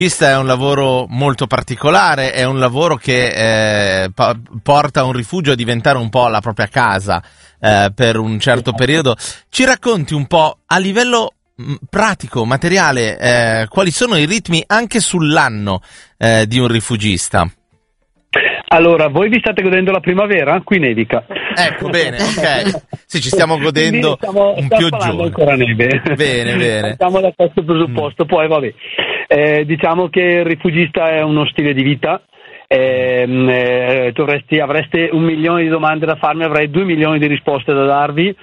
Questo è un lavoro molto particolare, è un lavoro che porta un rifugio a diventare un po' la propria casa per un certo periodo. Ci racconti un po' a livello pratico, materiale, quali sono i ritmi anche sull'anno di un rifugista? Allora, voi vi state godendo la primavera? Qui nevica. Ecco, bene, ok. Sì, ci stiamo godendo un pioggione. Ancora neve. Bene. Partiamo da questo presupposto, poi vabbè. Diciamo che il rifugista è uno stile di vita. Avreste 1 milione di domande da farmi, avrei 2 milioni di risposte da darvi.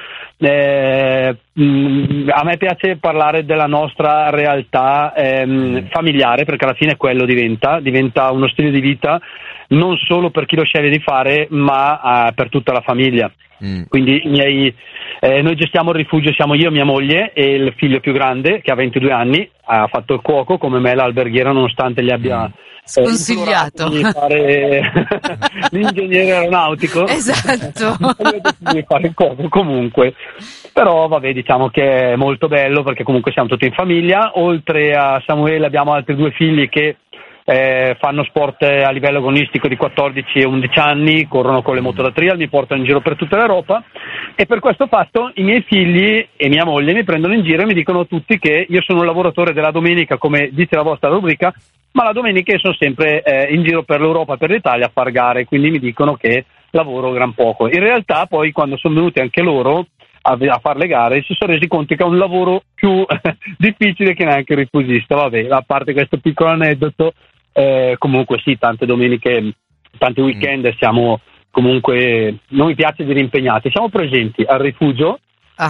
A me piace parlare della nostra realtà familiare, perché alla fine quello diventa uno stile di vita non solo per chi lo sceglie di fare, ma per tutta la famiglia. Quindi noi gestiamo il rifugio, siamo io, mia moglie e il figlio più grande che ha 22 anni, ha fatto il cuoco come me, l'alberghiera, nonostante gli abbia sconsigliato di fare l'ingegnere aeronautico. Esatto. Di fare il cuoco comunque. Però vabbè, diciamo che è molto bello perché comunque siamo tutti in famiglia. Oltre a Samuele abbiamo altri 2 figli che fanno sport a livello agonistico di 14 e 11 anni, corrono con le moto da trial, mi portano in giro per tutta l'Europa, e per questo fatto i miei figli e mia moglie mi prendono in giro e mi dicono tutti che io sono un lavoratore della domenica, come dice la vostra rubrica, ma la domenica io sono sempre in giro per l'Europa e per l'Italia a far gare, quindi mi dicono che lavoro gran poco. In realtà poi quando sono venuti anche loro a fare le gare si sono resi conto che è un lavoro più difficile che neanche il rifugista. Vabbè, a parte questo piccolo aneddoto, comunque sì, tante domeniche, tanti weekend siamo comunque, non mi piace dire impegnati, siamo presenti al rifugio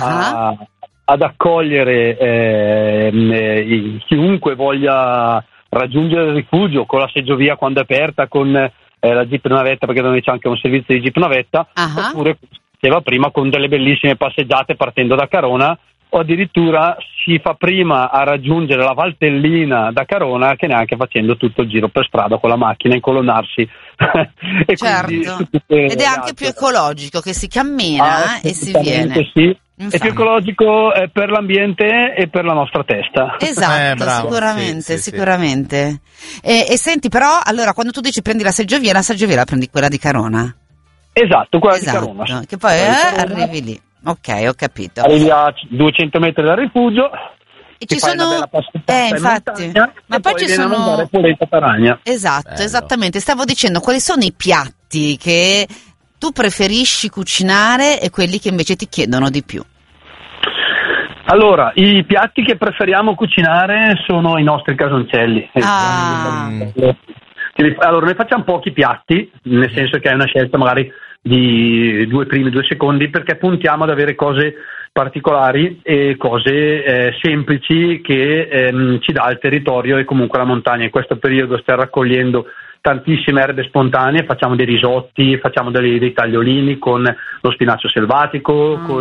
ad accogliere chiunque voglia raggiungere il rifugio con la seggiovia quando è aperta, con la jeep navetta, perché da noi c'è anche un servizio di jeep navetta, oppure, come si diceva prima, con delle bellissime passeggiate partendo da Carona, o addirittura si fa prima a raggiungere la Valtellina da Carona che neanche facendo tutto il giro per strada con la macchina, incolonnarsi. E certo, ed è anche più ecologico, che si cammina e si viene. Sì. Infatti. È più ecologico per l'ambiente e per la nostra testa. Esatto, bravo. sicuramente, sì. sicuramente. E senti, però, allora, quando tu dici prendi la seggiovia la prendi quella di Carona? Esatto, quella di Carona. Che poi arrivi lì. Ok, ho capito. Arrivi a 200 metri dal rifugio. E ci sono, infatti, montagna, ma poi ci sono polenta taragna. Esatto, bello. Esattamente. Stavo dicendo quali sono i piatti che tu preferisci cucinare e quelli che invece ti chiedono di più. Allora, i piatti che preferiamo cucinare sono i nostri casoncelli. Allora, noi facciamo pochi piatti, nel senso che è una scelta magari di 2 primi 2 secondi, perché puntiamo ad avere cose particolari e cose semplici che ci dà il territorio e comunque la montagna. In questo periodo stiamo raccogliendo tantissime erbe spontanee, facciamo dei risotti, facciamo dei tagliolini con lo spinacio selvatico, con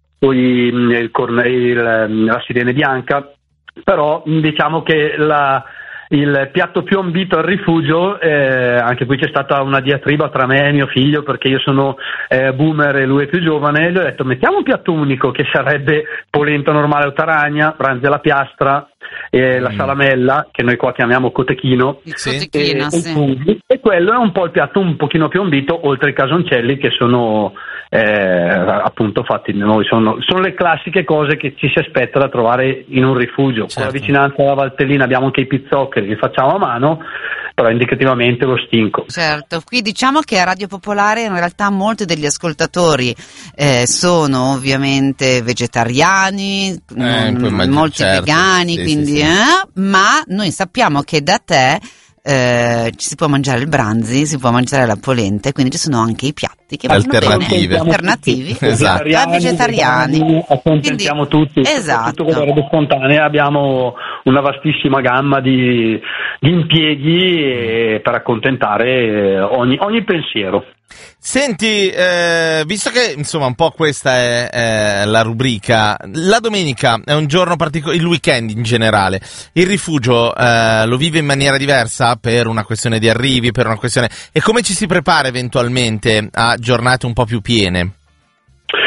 la sirene bianca, però diciamo che il piatto più ambito al rifugio, anche qui c'è stata una diatriba tra me e mio figlio, perché io sono boomer e lui è più giovane, e gli ho detto mettiamo un piatto unico che sarebbe polenta normale o taragna, branzia alla piastra, la salamella, che noi qua chiamiamo cotechino, e quello è un po' il piatto un pochino più ambito, oltre ai casoncelli che sono appunto fatti da noi, sono le classiche cose che ci si aspetta da trovare in un rifugio. Certo. Con la vicinanza alla Valtellina abbiamo anche i pizzoccheri che facciamo a mano, però indicativamente lo stinco. Certo, qui diciamo che a Radio Popolare in realtà molti degli ascoltatori sono ovviamente vegetariani, molti vegani, sì, quindi sì. Ma noi sappiamo che da te ci si può mangiare il branzi, si può mangiare la polenta, e quindi ci sono anche i piatti che vanno bene, alternativi, esatto. Vegetariani. Accontentiamo tutti, esatto. Soprattutto con le erbe spontanee abbiamo una vastissima gamma di impieghi per accontentare ogni pensiero. Senti, visto che insomma un po' questa è la rubrica, la domenica è un giorno particolare, il weekend in generale, il rifugio lo vive in maniera diversa per una questione di arrivi, per una questione, e come ci si prepara eventualmente a giornate un po' più piene?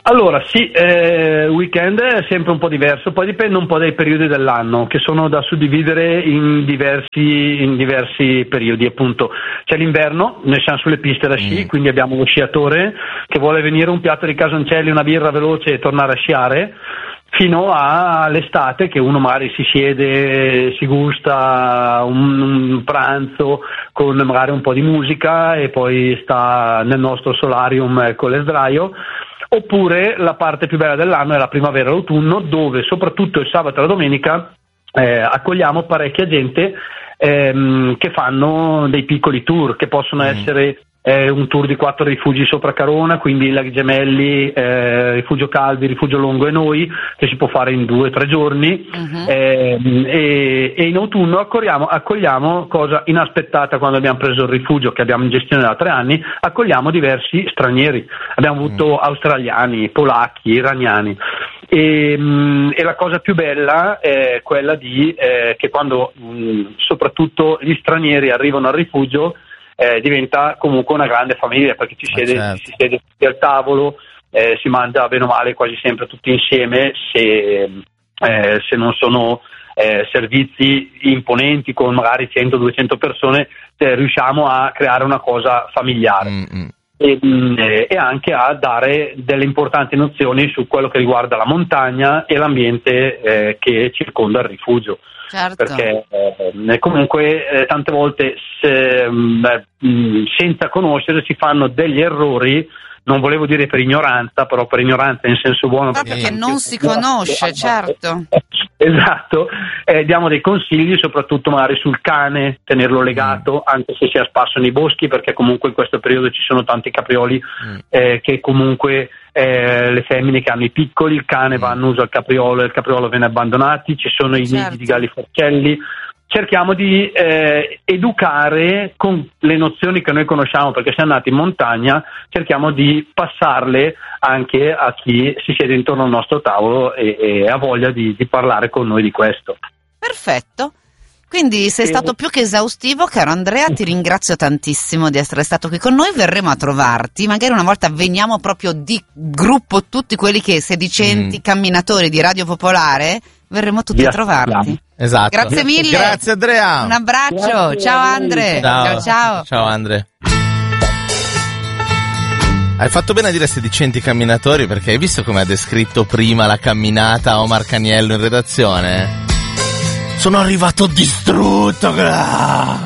Allora sì, weekend è sempre un po' diverso, poi dipende un po' dai periodi dell'anno, che sono da suddividere in diversi periodi, appunto. C'è l'inverno, noi siamo sulle piste da sci, quindi abbiamo lo sciatore che vuole venire, un piatto di casoncelli, una birra veloce e tornare a sciare, fino all'estate che uno magari si siede, si gusta un pranzo con magari un po' di musica e poi sta nel nostro solarium con l'esdraio. Oppure la parte più bella dell'anno è la primavera e l'autunno, dove soprattutto il sabato e la domenica accogliamo parecchia gente che fanno dei piccoli tour, che possono essere un tour di 4 rifugi sopra Carona, quindi Laghi Gemelli, Rifugio Calvi, Rifugio Longo e noi, che si può fare in 2 o 3 giorni. E in autunno accogliamo, cosa inaspettata quando abbiamo preso il rifugio, che abbiamo in gestione da 3 anni, accogliamo diversi stranieri. Abbiamo avuto australiani, polacchi, iraniani. E la cosa più bella è quella di che quando soprattutto gli stranieri arrivano al rifugio, diventa comunque una grande famiglia, perché si siede tutti al tavolo, si mangia bene o male quasi sempre tutti insieme, se non sono servizi imponenti con magari 100-200 persone, riusciamo a creare una cosa familiare. E anche a dare delle importanti nozioni su quello che riguarda la montagna e l'ambiente che circonda il rifugio. Certo. Perché comunque tante volte senza conoscere si fanno degli errori, non volevo dire per ignoranza, però per ignoranza in senso buono. Perché non si conosce, certo. Esatto, diamo dei consigli soprattutto magari sul cane, tenerlo legato anche se si è sparso nei boschi, perché comunque in questo periodo ci sono tanti caprioli che comunque le femmine che hanno i piccoli, il cane va in uso al capriolo e il capriolo viene abbandonato, ci sono i nidi di galliforcelli. Cerchiamo di educare con le nozioni che noi conosciamo, perché siamo andati in montagna, cerchiamo di passarle anche a chi si siede intorno al nostro tavolo e ha voglia di parlare con noi di questo. Perfetto. Quindi sei stato più che esaustivo, caro Andrea, ti ringrazio tantissimo di essere stato qui con noi, verremo a trovarti, magari una volta veniamo proprio di gruppo, tutti quelli che sedicenti camminatori di Radio Popolare, verremo tutti a trovarti. Esatto. Grazie mille. Grazie Andrea. Un abbraccio. Grazie. Ciao Andre. Ciao. Ciao Andre. Hai fatto bene a dire sedicenti camminatori, perché hai visto come ha descritto prima la camminata Omar Caniello in redazione? Sono arrivato distrutto.